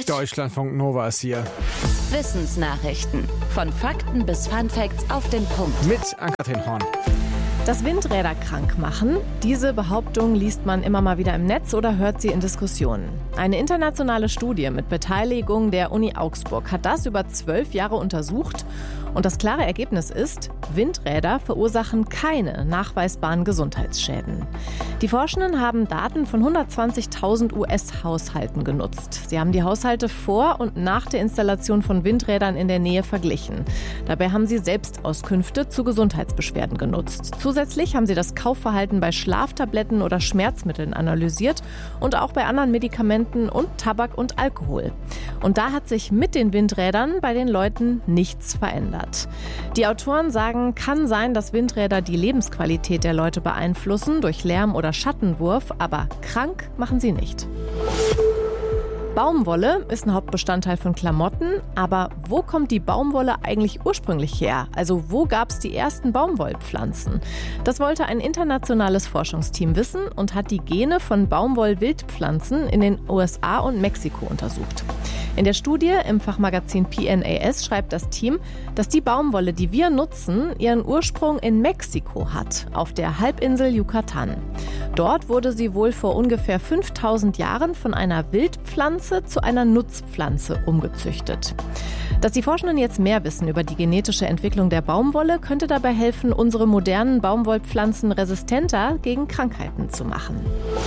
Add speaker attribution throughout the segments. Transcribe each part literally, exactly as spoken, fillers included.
Speaker 1: Deutschlandfunk Nova ist hier.
Speaker 2: Wissensnachrichten. Von Fakten bis Funfacts auf den Punkt.
Speaker 1: Mit Ann-Kathrin Horn.
Speaker 3: Dass Windräder krank machen, diese Behauptung liest man immer mal wieder im Netz oder hört sie in Diskussionen. Eine internationale Studie mit Beteiligung der Uni Augsburg hat das über zwölf Jahre untersucht. Und das klare Ergebnis ist, Windräder verursachen keine nachweisbaren Gesundheitsschäden. Die Forschenden haben Daten von hundertzwanzigtausend U S-Haushalten genutzt. Sie haben die Haushalte vor und nach der Installation von Windrädern in der Nähe verglichen. Dabei haben sie Selbstauskünfte zu Gesundheitsbeschwerden genutzt. Zusätzlich haben sie das Kaufverhalten bei Schlaftabletten oder Schmerzmitteln analysiert und auch bei anderen Medikamenten und Tabak und Alkohol. Und da hat sich mit den Windrädern bei den Leuten nichts verändert. Die Autoren sagen, kann sein, dass Windräder die Lebensqualität der Leute beeinflussen durch Lärm oder Schattenwurf, aber krank machen sie nicht. Baumwolle ist ein Hauptbestandteil von Klamotten, aber wo kommt die Baumwolle eigentlich ursprünglich her? Also wo gab es die ersten Baumwollpflanzen? Das wollte ein internationales Forschungsteam wissen und hat die Gene von Baumwollwildpflanzen in den U S A und Mexiko untersucht. In der Studie im Fachmagazin P N A S schreibt das Team, dass die Baumwolle, die wir nutzen, ihren Ursprung in Mexiko hat, auf der Halbinsel Yucatan. Dort wurde sie wohl vor ungefähr fünftausend Jahren von einer Wildpflanze zu einer Nutzpflanze umgezüchtet. Dass die Forschenden jetzt mehr wissen über die genetische Entwicklung der Baumwolle, könnte dabei helfen, unsere modernen Baumwollpflanzen resistenter gegen Krankheiten zu machen.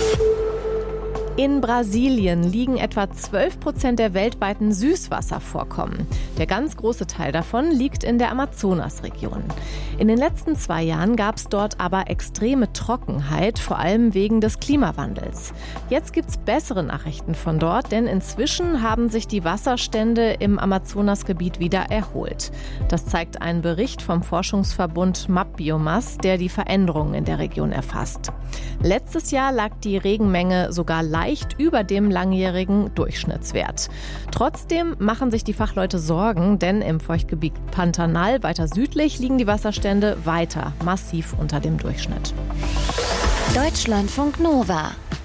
Speaker 3: In Brasilien liegen etwa zwölf Prozent der weltweiten Süßwasservorkommen. Der ganz große Teil davon liegt in der Amazonasregion. In den letzten zwei Jahren gab es dort aber extreme Trockenheit, vor allem wegen des Klimawandels. Jetzt gibt es bessere Nachrichten von dort, denn inzwischen haben sich die Wasserstände im Amazonasgebiet wieder erholt. Das zeigt ein Bericht vom Forschungsverbund MapBiomas, der die Veränderungen in der Region erfasst. Letztes Jahr lag die Regenmenge sogar leicht über dem langjährigen Durchschnittswert. Trotzdem machen sich die Fachleute Sorgen, denn im Feuchtgebiet Pantanal weiter südlich liegen die Wasserstände weiter massiv unter dem Durchschnitt.
Speaker 2: Deutschlandfunk Nova.